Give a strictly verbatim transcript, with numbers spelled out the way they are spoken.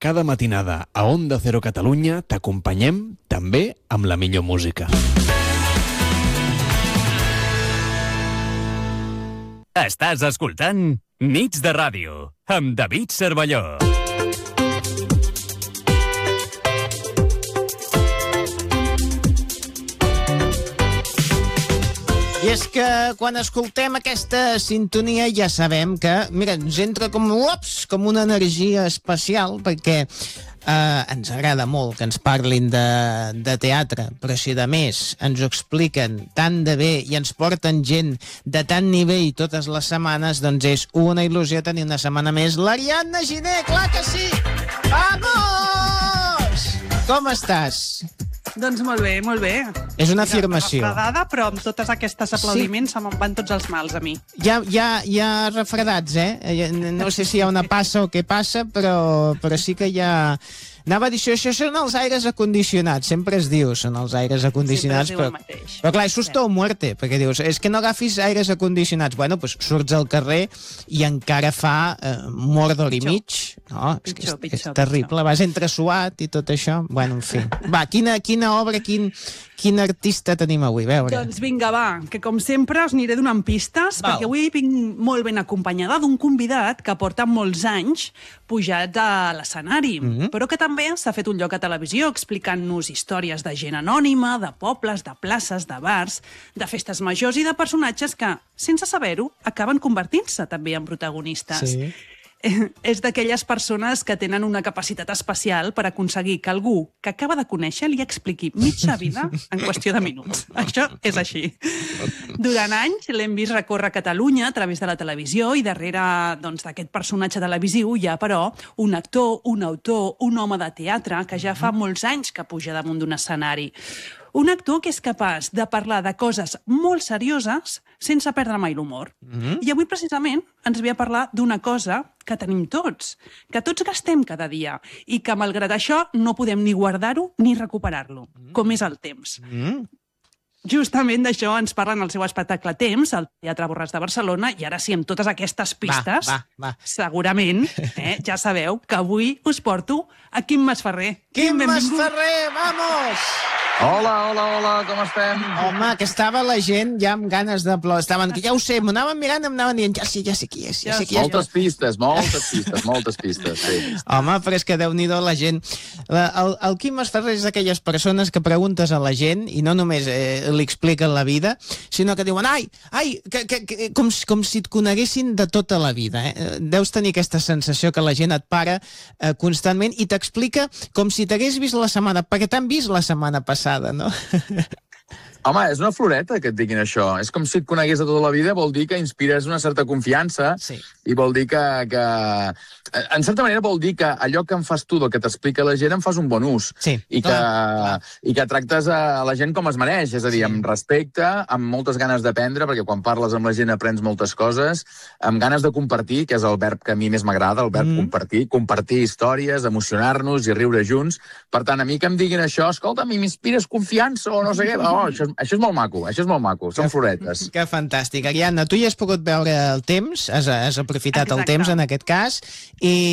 cada matinada a Onda Cero Catalunya t'acompanyem també amb la millor música. Estàs escoltant Nits de Ràdio amb David Cervelló. I és que quan escoltem aquesta sintonia ja sabem que, mira, ens entra com, ups, com una energia especial, perquè eh, ens agrada molt que ens parlin de, de teatre, però si de més ens ho expliquen tan de bé i ens porten gent de tant nivell totes les setmanes, doncs és una il·lusió tenir una setmana més l'Ariadna Giner, clar que sí! Vamos! Com estàs? Doncs molt bé, molt bé. És una afirmació. Refredada, però amb totes aquestes aplaudiments sí. Se me'n van tots els mals a mi. Ja, ja, ja refredats, eh? No sé si hi ha una passa o què passa, però, però sí que hi ha... Anava a dir, això, això són els aires acondicionats, sempre es diu, són els aires acondicionats, però, però, però clar, és susto o muerte, perquè dius, és que no agafis aires acondicionats. Bueno, doncs surts al carrer i encara fa eh, mordor i mig, no? És, pitjor, és, pitjor, és terrible, pitjor. Vas entre suat i tot això. Bueno, en fi. Va, quina, quina obra, quin, quin artista tenim avui, a veure. Doncs vinga, va, que com sempre us aniré donant pistes, Val. Perquè avui vinc molt ben acompanyada d'un convidat que porta molts anys pujat a l'escenari, mm-hmm. però que també s'ha fet un lloc a televisió explicant-nos històries de gent anònima, de pobles, de places, de bars, de festes majors i de personatges que, sense saber-ho, acaben convertint-se també en protagonistes. Sí. És d'aquelles persones que tenen una capacitat especial per aconseguir que algú que acaba de conèixer li expliqui mitja vida en qüestió de minuts. Això és així. Durant anys l'hem vist recórrer Catalunya a través de la televisió i darrere doncs, d'aquest personatge televisiu hi ha, però, un actor, un autor, un home de teatre que ja fa molts anys que puja damunt d'un escenari. Un actor que és capaç de parlar de coses molt serioses sense perdre mai l'humor. Mm-hmm. I avui, precisament, ens ve a parlar d'una cosa que tenim tots, que tots gastem cada dia i que, malgrat això, no podem ni guardar-ho ni recuperar-lo, mm-hmm. com és el temps. Mm-hmm. Justament d'això ens parlen al seu espectacle Temps, al Teatre Borràs de Barcelona, i ara sí, amb totes aquestes pistes, va, va, va. segurament, eh, ja sabeu que avui us porto a Quim Masferrer. Quim Masferrer, vamos! Hola, hola, hola, com estem? Home, que estava la gent ja amb ganes de plor. Estaven, ja ho sé, m'anaven mirant i m'anaven dient, ja sé, ja sé qui és, ja sé qui és. Moltes pistes, moltes pistes, moltes pistes, sí. Home, però és que Déu-n'hi-do la gent. La, el, el Quim Masferrer és d'aquelles persones que preguntes a la gent i no només eh, li expliquen la vida, sinó que diuen, ai, ai, que, que, que, com, com si et coneguessin de tota la vida. Eh? Deus tenir aquesta sensació que la gent et para eh, constantment i t'explica com si t'hagués vist la setmana, perquè t'han vist la setmana passada, no? Home, és una floreta que et diguin això. És com si et conegués de tota la vida, vol dir que inspires una certa confiança sí. i vol dir que, que... En certa manera vol dir que allò que en fas tu, del que t'explica la gent, en fas un bon ús. Sí, I, que, clar. I que tractes a la gent com es mereix, és a dir, sí. amb respecte, amb moltes ganes d'aprendre, perquè quan parles amb la gent aprens moltes coses, amb ganes de compartir, que és el verb que a mi més m'agrada, el verb mm. compartir, compartir històries, emocionar-nos i riure junts. Per tant, a mi que em diguin això, escolta, a mi m'inspires confiança o no sé què, oh, això, això és molt maco, això és molt maco, són que, floretes. Que fantàstic. Ariadna, tu ja has pogut veure el Temps, has, has aprofitat Exacte. El temps en aquest cas, i